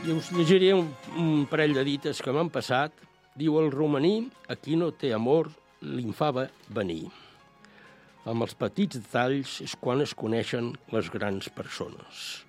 I us llegiré un parell de dites que m'han passat. Diu el romaní, a qui no té amor, li'n fa venir. Amb els petits detalls és quan es coneixen les grans persones.